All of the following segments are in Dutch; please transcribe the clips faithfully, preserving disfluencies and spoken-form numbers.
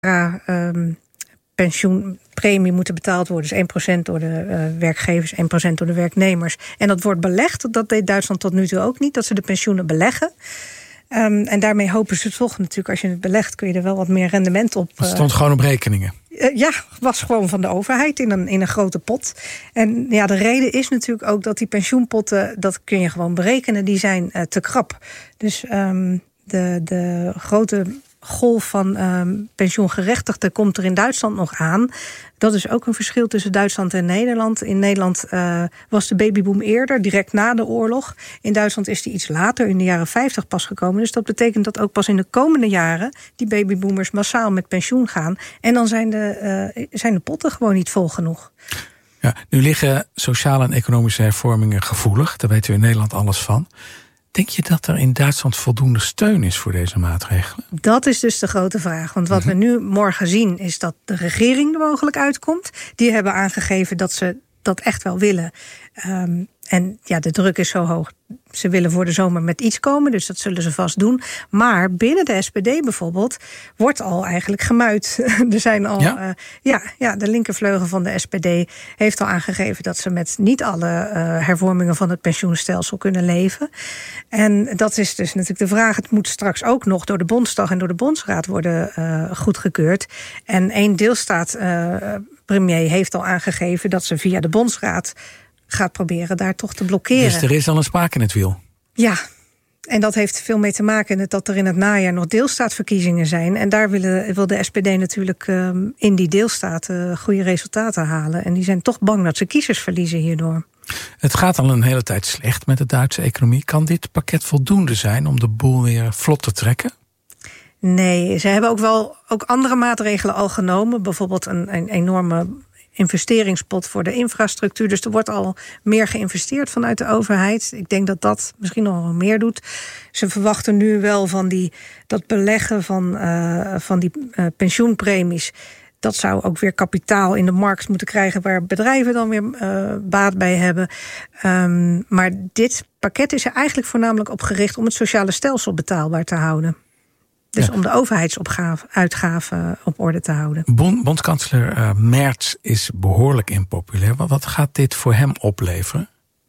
Um, pensioenpremie moeten betaald worden. Dus één procent door de uh, werkgevers, één procent door de werknemers. En dat wordt belegd. Dat deed Duitsland tot nu toe ook niet. Dat ze de pensioenen beleggen. Um, en daarmee hopen ze toch natuurlijk, als je het belegt, kun je er wel wat meer rendement op. Het stond uh, gewoon op rekeningen. Uh, ja, was gewoon van de overheid in een, in een grote pot. En ja, de reden is natuurlijk ook dat die pensioenpotten, dat kun je gewoon berekenen, die zijn uh, te krap. Dus um, de, de grote golf van um, pensioengerechtigden komt er in Duitsland nog aan. Dat is ook een verschil tussen Duitsland en Nederland. In Nederland uh, was de babyboom eerder, direct na de oorlog. In Duitsland is die iets later, in de jaren vijftig pas gekomen. Dus dat betekent dat ook pas in de komende jaren die babyboomers massaal met pensioen gaan. En dan zijn de, uh, zijn de potten gewoon niet vol genoeg. Ja, nu liggen sociale en economische hervormingen gevoelig. Daar weten we in Nederland alles van. Denk je dat er in Duitsland voldoende steun is voor deze maatregelen? Dat is dus de grote vraag. Want wat we nu morgen zien is dat de regering er mogelijk uitkomt. Die hebben aangegeven dat ze dat echt wel willen. Um, en ja, de druk is zo hoog. Ze willen voor de zomer met iets komen, dus dat zullen ze vast doen. Maar binnen de S P D bijvoorbeeld wordt al eigenlijk gemuit. Er zijn al, ja? Uh, ja, ja, de linkervleugel van de S P D heeft al aangegeven dat ze met niet alle uh, hervormingen van het pensioenstelsel kunnen leven. En dat is dus natuurlijk de vraag. Het moet straks ook nog door de Bondsdag en door de Bondsraad worden uh, goedgekeurd. En één deelstaat uh, premier heeft al aangegeven dat ze via de Bondsraad gaat proberen daar toch te blokkeren. Dus er is al een spaak in het wiel? Ja, en dat heeft veel mee te maken dat er in het najaar nog deelstaatverkiezingen zijn. En daar willen, wil de S P D natuurlijk um, in die deelstaten goede resultaten halen. En die zijn toch bang dat ze kiezers verliezen hierdoor. Het gaat al een hele tijd slecht met de Duitse economie. Kan dit pakket voldoende zijn om de boel weer vlot te trekken? Nee, ze hebben ook wel ook andere maatregelen al genomen. Bijvoorbeeld een, een enorme investeringspot voor de infrastructuur. Dus er wordt al meer geïnvesteerd vanuit de overheid. Ik denk dat dat misschien nog wel meer doet. Ze verwachten nu wel van die, dat beleggen van, uh, van die uh, pensioenpremies. Dat zou ook weer kapitaal in de markt moeten krijgen waar bedrijven dan weer uh, baat bij hebben. Um, maar dit pakket is er eigenlijk voornamelijk op gericht om het sociale stelsel betaalbaar te houden. Dus ja. om de overheidsuitgaven op orde te houden. Bond, bondskanselier uh, Merz is behoorlijk impopulair. Wat gaat dit voor hem opleveren?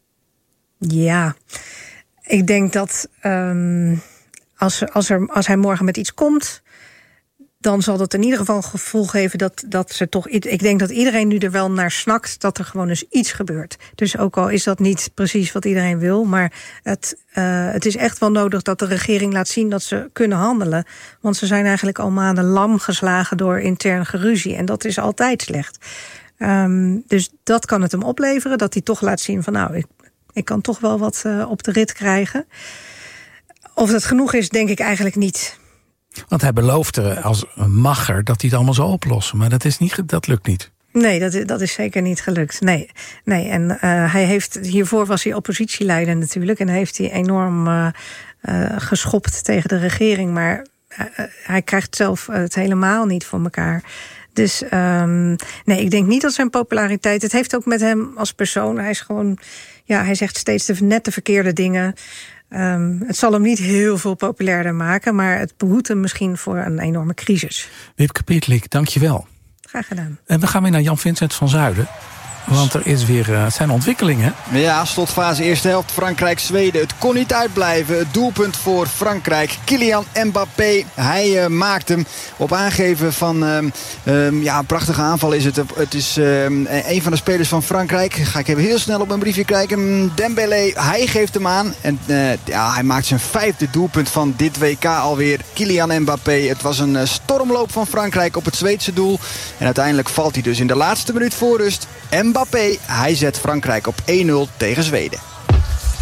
Ja, ik denk dat um, als, als, er, als hij morgen met iets komt, dan zal dat in ieder geval een gevoel geven dat, dat ze toch. Ik denk dat iedereen nu er wel naar snakt dat er gewoon eens iets gebeurt. Dus ook al is dat niet precies wat iedereen wil, maar het, uh, het is echt wel nodig dat de regering laat zien dat ze kunnen handelen. Want ze zijn eigenlijk al maanden lam geslagen door intern geruzie. En dat is altijd slecht. Um, dus dat kan het hem opleveren, dat hij toch laat zien van nou, ik, ik kan toch wel wat uh, op de rit krijgen. Of dat genoeg is, denk ik eigenlijk niet. Want hij beloofde als een macher dat hij het allemaal zou oplossen. Maar dat, is niet, dat lukt niet. Nee, dat, dat is zeker niet gelukt. Nee, nee. En uh, hij heeft, hiervoor was hij oppositieleider natuurlijk. En heeft hij enorm uh, uh, geschopt tegen de regering. Maar uh, hij krijgt zelf het helemaal niet voor elkaar. Dus um, nee, ik denk niet dat zijn populariteit. Het heeft ook met hem als persoon. Hij is gewoon, ja, hij zegt steeds de, net de verkeerde dingen. Um, het zal hem niet heel veel populairder maken, maar het behoedt hem misschien voor een enorme crisis. Wipke Pietelik, dank je wel. Graag gedaan. En we gaan weer naar Jan Vincent van Zuiden. Want er is weer, uh, zijn ontwikkelingen. Ja, slotfase eerste helft Frankrijk-Zweden. Het kon niet uitblijven. Het doelpunt voor Frankrijk. Kylian Mbappé, hij uh, maakt hem op aangeven van uh, uh, ja, een prachtige aanval is het. Het is uh, een van de spelers van Frankrijk. Ga ik even heel snel op mijn briefje kijken. Dembélé, hij geeft hem aan. En uh, ja, hij maakt zijn vijfde doelpunt van dit W K alweer. Kylian Mbappé. Het was een uh, stormloop van Frankrijk op het Zweedse doel. En uiteindelijk valt hij dus in de laatste minuut voor rust. Mbappé, hij zet Frankrijk op één nul tegen Zweden.